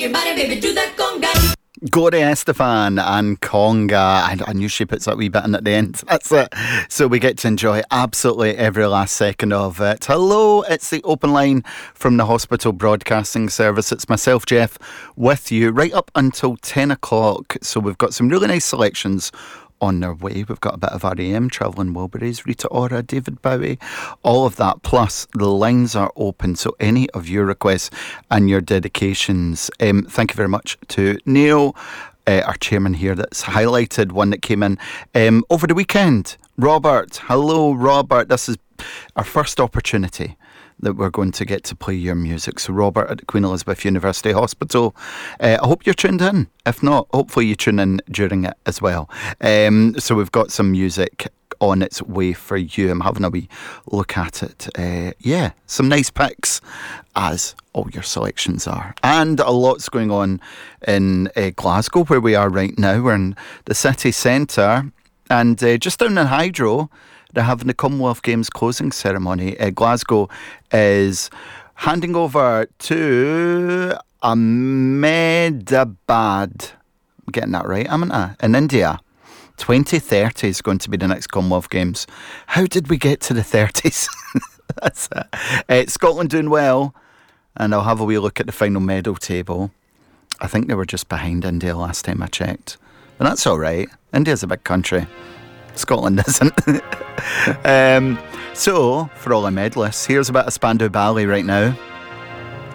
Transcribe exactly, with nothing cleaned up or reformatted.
Your body, baby, do that conga. Gloria Estefan and Conga. I, I knew she puts that wee bit in at the end. That's it. So we get to enjoy absolutely every last second of it. Hello, it's the open line from the Hospital Broadcasting Service. It's myself, Jeff, with you right up until ten o'clock. So we've got some really nice selections on their way. We've got a bit of R E M, Travelling Wilburys, Rita Ora, David Bowie, all of that. Plus, the lines are open, so any of your requests and your dedications. Um, thank you very much to Neil, uh, our chairman here, that's highlighted one that came in um, over the weekend. Robert, hello, Robert. This is our first opportunity that we're going to get to play your music. So Robert at the Queen Elizabeth University Hospital, uh, I hope you're tuned in. If not, hopefully you tune in during it as well. Um, so we've got some music on its way for you. I'm having a wee look at it. Uh, yeah, some nice picks, as all your selections are. And a lot's going on in uh, Glasgow, where we are right now. We're in the city centre, and uh, just down in Hydro, they're having the Commonwealth Games closing ceremony. Uh, Glasgow is handing over to Ahmedabad. I'm getting that right, am I? In India. twenty thirty is going to be the next Commonwealth Games. How did we get to the thirties? That's it. Uh, Scotland doing well. And I'll have a wee look at the final medal table. I think they were just behind India last time I checked. But that's all right. India's a big country. Scotland isn't. um, so, for all our medalists, here's a bit of Spandau Ballet right now.